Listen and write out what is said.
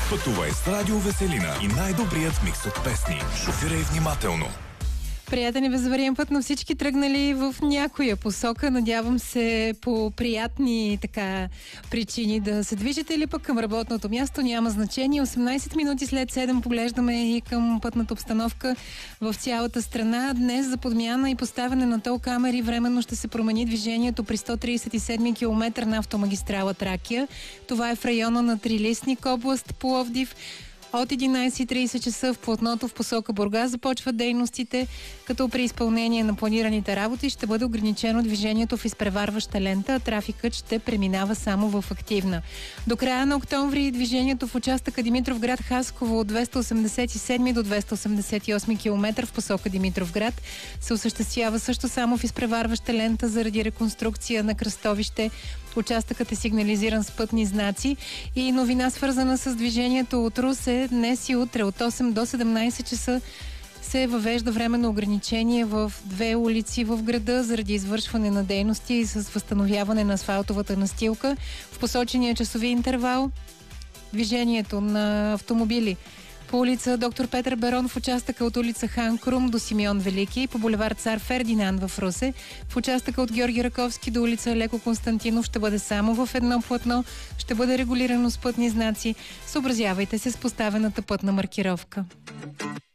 Пътувай с Радио Веселина и най-добрият микс от песни. Шофирай внимателно. Приятен и безавариен път на всички, тръгнали в някоя посока. Надявам се по приятни причини да се движите или пък към работното място. Няма значение. 18 минути след 7 поглеждаме и към пътната обстановка в цялата страна. Днес за подмяна и поставяне на тол камери временно ще се промени движението при 137 км на автомагистрала Тракия. Това е в района на Трилистник, област Пловдив. От 11:30 часа в платното в посока Бургас започват дейностите, като при изпълнение на планираните работи ще бъде ограничено движението в изпреварваща лента, а трафикът ще преминава само в активна. До края на октомври движението в участъка Димитровград Хасково от 287 до 288 км в посока Димитровград се осъществява също само в изпреварваща лента заради реконструкция на кръстовище. Участъкът е сигнализиран с пътни знаци и новина свързана с движението от Русе. Днес и утре от 8 до 17 часа се въвежда временно ограничение в две улици в града заради извършване на дейности и с възстановяване на асфалтовата настилка. В посочения часови интервал движението на автомобили по улица Доктор Петър Берон в участъка от улица Хан Крум до Симеон Велики, по булевард Цар Фердинанд в Русе, в участъка от Георги Раковски до улица Леко Константинов ще бъде само в едно платно, ще бъде регулирано с пътни знаци. Съобразявайте се с поставената пътна маркировка.